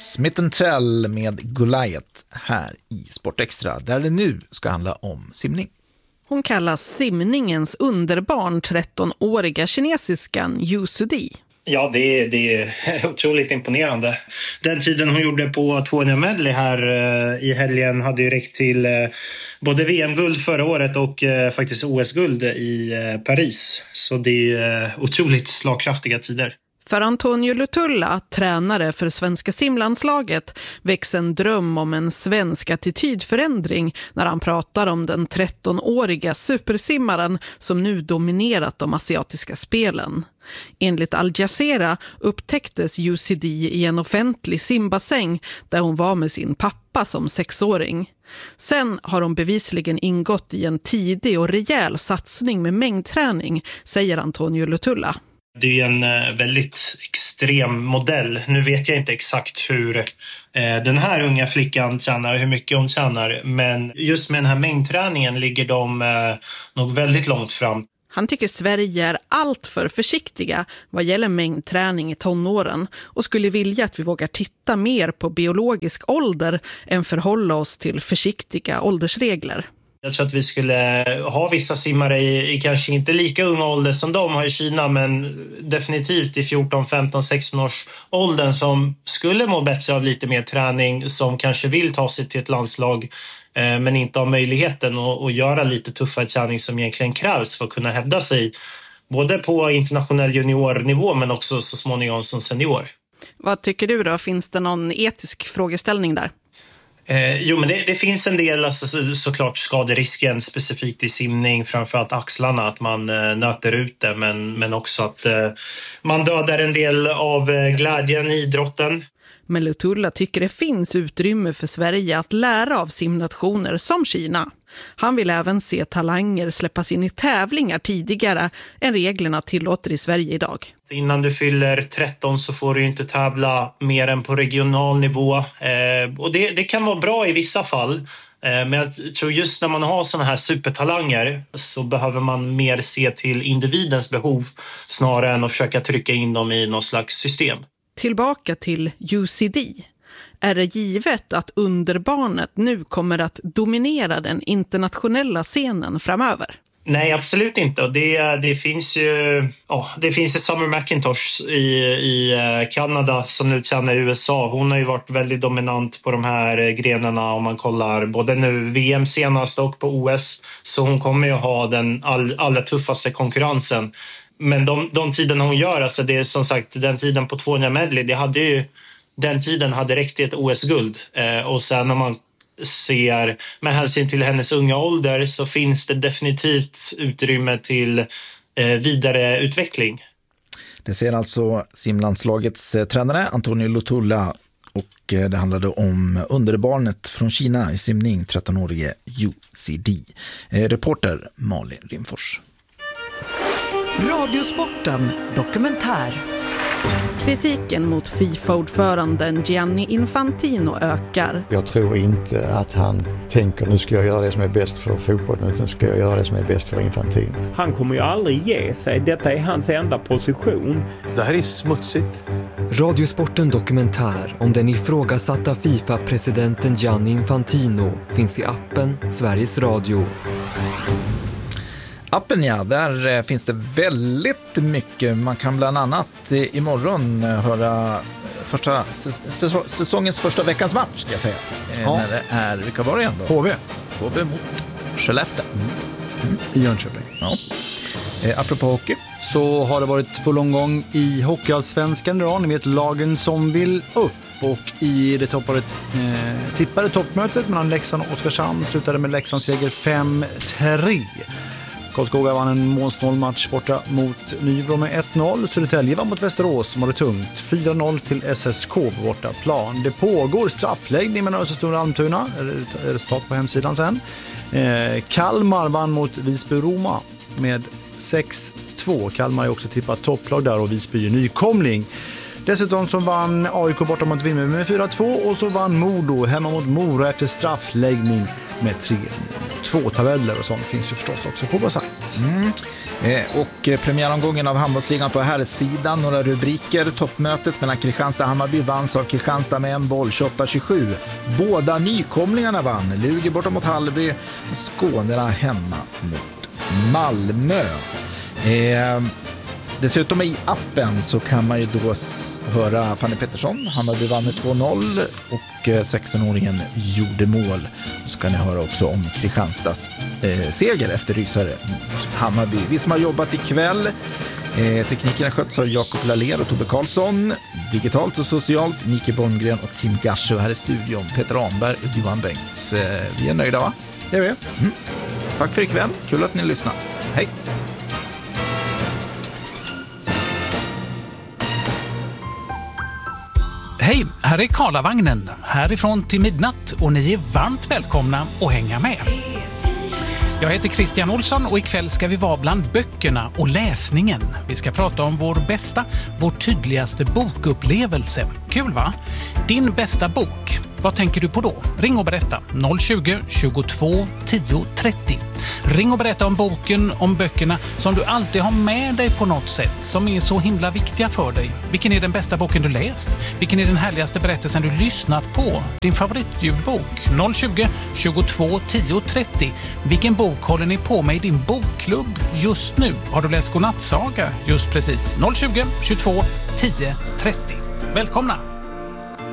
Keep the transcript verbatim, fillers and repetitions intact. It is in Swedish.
Smith and Tell med Goliath här i Sportextra, där det nu ska handla om simning. Hon kallas simningens underbarn, trettonåriga kinesiskan Yu Sudi. Ja, det är, det är otroligt imponerande. Den tiden hon gjorde på tvåhundra medley här eh, i helgen hade ju räckt till eh, både V M-guld förra året och eh, faktiskt O S-guld i eh, Paris. Så det är eh, otroligt slagkraftiga tider. För Antonio Lutulla, tränare för svenska simlandslaget, väcks en dröm om en svensk attitydförändring när han pratar om den trettonåriga supersimmaren som nu dominerat de asiatiska spelen. Enligt Al Jazeera upptäcktes Yu Sudi i en offentlig simbassäng där hon var med sin pappa som sexåring. Sen har hon bevisligen ingått i en tidig och rejäl satsning med mängdträning, säger Antonio Lutulla. Det är en väldigt extrem modell. Nu vet jag inte exakt hur eh, den här unga flickan tjänar och hur mycket hon tjänar. Men just med den här mängdträningen ligger de eh, nog väldigt långt fram. Han tycker Sverige är allt för försiktiga vad gäller mängdträning i tonåren och skulle vilja att vi vågar titta mer på biologisk ålder än förhålla oss till försiktiga åldersregler. Jag tror att vi skulle ha vissa simmare i, i kanske inte lika unga ålder som de har i Kina, men definitivt i fjorton, femton, sexton års åldern som skulle må bättre av lite mer träning, som kanske vill ta sig till ett landslag eh, men inte har möjligheten att, att göra lite tuffare träning som egentligen krävs för att kunna hävda sig både på internationell juniornivå men också så småningom som senior. Vad tycker du då? Finns det någon etisk frågeställning där? Eh, jo, men det, det finns en del, alltså, så, såklart skaderisken specifikt i simning, framförallt axlarna, att man eh, nöter ut det, men, men också att eh, man dödar en del av eh, glädjen i idrotten. Men Lutulla tycker det finns utrymme för Sverige att lära av simnationer som Kina. Han vill även se talanger släppas in i tävlingar tidigare än reglerna tillåter i Sverige idag. Innan du fyller tretton så får du inte tävla mer än på regional nivå. Eh, och det, det kan vara bra i vissa fall. Eh, men jag tror just när man har såna här supertalanger så behöver man mer se till individens behov snarare än att försöka trycka in dem i något slags system. Tillbaka till Yu Sudi. Är det givet att underbarnet nu kommer att dominera den internationella scenen framöver? Nej, absolut inte. Och det, det finns ju oh, det finns ju Summer McIntosh i, i Kanada som nu tjänar i U S A. Hon har ju varit väldigt dominant på de här grenarna om man kollar både nu V M senast och på O S. Så hon kommer ju ha den all, allra tuffaste konkurrensen. Men de, de tiden hon gör, alltså det är som sagt den tiden på tvåhundra medley, det hade ju, den tiden hade räckt till ett O S-guld. Eh, och sen när man ser med hänsyn till hennes unga ålder så finns det definitivt utrymme till eh, vidare utveckling. Det ser alltså simlandslagets eh, tränare Antonio Lutulla, och eh, det handlade om underbarnet från Kina i simning, trettonårige Yu Sudi. Eh, reporter Malin Rimfors. Radiosporten dokumentär. Kritiken mot FIFA-ordföranden Gianni Infantino ökar. Jag tror inte att han tänker nu ska jag göra det som är bäst för fotbollen, utan ska jag göra det som är bäst för Infantino. Han kommer ju aldrig ge sig. Detta är hans enda position. Det här är smutsigt. Radiosporten dokumentär om den ifrågasatta FIFA-presidenten Gianni Infantino finns i appen Sveriges Radio. Appen, ja, där finns det väldigt mycket. Man kan bland annat imorgon höra första, säsongens första veckans match, ska jag säga. Ja. När det är, vilka var det igen då? H V. H V mot Skellefteå. Mm. Mm. I Jönköping. Ja. Eh, apropå hockey. Så har det varit full omgång i Hockeyallsvenskan idag. Ni vet lagen som vill upp. Och i det toppade, eh, tippade toppmötet mellan Leksand och Oskarshamn slutade med Leksands seger fem tre. Karlskoga vann en målsnål-match borta mot Nybro med ett noll. Södertälje vann mot Västerås som hade tungt. fyra noll till S S K på borta plan. Det pågår straffläggning mellan Östersund och Almtuna. Resultat på hemsidan sen. Eh, Kalmar vann mot Visby-Roma med sex två. Kalmar är också tippat topplag där och Visby är nykomling. Dessutom så vann A I K borta mot Vimmerby med fyra två och så vann Modo hemma mot Mora efter straffläggning med tre noll. två tabeller och sånt finns ju förstås också på vår sajt. Mm. Eh, och eh, premiäromgången av handbollsligan på här sidan, några rubriker. Toppmötet mellan Kristianstad och Hammarby vanns av Kristianstad med en boll, tjugoåtta tjugosju. Båda nykomlingarna vann. Lugi borta mot Hallby, Skånerna hemma mot Malmö. Eh, dessutom i appen så kan man ju då s- höra Fanny Pettersson. Hammarby vann med två noll och eh, sexton-åringen gjorde mål. Och så kan ni höra också om Kristianstads eh, seger efter rysare mot Hammarby. Vi som har jobbat ikväll, eh, tekniken har skötts av Jakob Laller och Tobbe Karlsson. Digitalt och socialt, Nike Borngren och Tim Garsche. Här i studion, Peter Amberg och Johan Bengts. Eh, vi är nöjda, va? Det är vi. Mm. Tack för ikväll. Kul att ni lyssnar. Hej! Hej, här är Karlavagnen. Härifrån till midnatt och ni är varmt välkomna att hänga med. Jag heter Christian Olsson och ikväll ska vi vara bland böckerna och läsningen. Vi ska prata om vår bästa, vår tydligaste bokupplevelse. Kul, va? Din bästa bok. Vad tänker du på då? Ring och berätta. noll tjugo, tjugotvå, tio, trettio. Ring och berätta om boken, om böckerna som du alltid har med dig på något sätt, som är så himla viktiga för dig. Vilken är den bästa boken du läst? Vilken är den härligaste berättelsen du lyssnat på? Din favoritljudbok? noll tjugo, tjugotvå, tio, trettio. Vilken bok håller ni på med i din bokklubb just nu? Har du läst godnattsaga? Just precis. noll tjugo, tjugotvå, tio, trettio. Välkomna!